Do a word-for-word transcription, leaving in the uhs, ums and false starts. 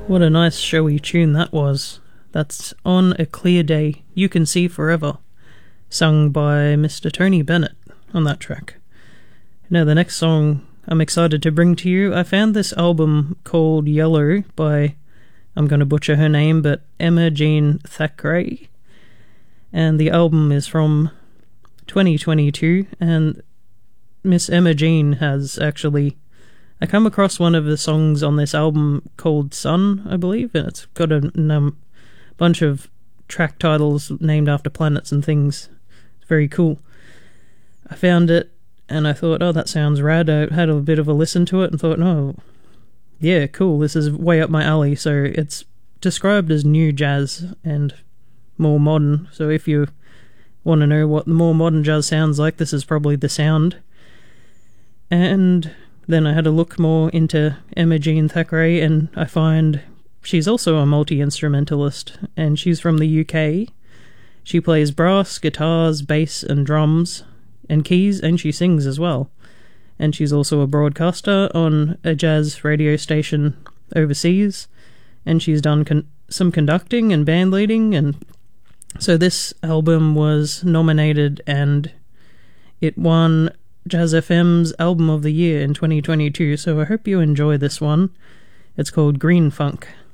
What a nice showy tune that was. That's On a Clear Day, You Can See Forever, sung by Mister Tony Bennett on that track. Now the next song I'm excited to bring to you, I found this album called Yellow by, I'm going to butcher her name, but Emma Jean Thackeray. And the album is from twenty twenty-two, and Miss Emma Jean has actually... I come across one of the songs on this album called Sun, I believe, and it's got a um, bunch of track titles named after planets and things. It's very cool. I found it, and I thought, oh, that sounds rad. I had a bit of a listen to it and thought, oh, yeah, cool, this is way up my alley. So it's described as new jazz and more modern, so if you want to know what the more modern jazz sounds like, this is probably the sound. And then I had a look more into Emma Jean Thackeray, and I find she's also a multi-instrumentalist, and she's from the U K. She plays brass, guitars, bass, and drums, and keys, and she sings as well. And she's also a broadcaster on a jazz radio station overseas, and she's done con- some conducting and band leading, and so this album was nominated, and it won Jazz F M's Album of the Year in twenty twenty-two, so I hope you enjoy this one. It's called Green Funk.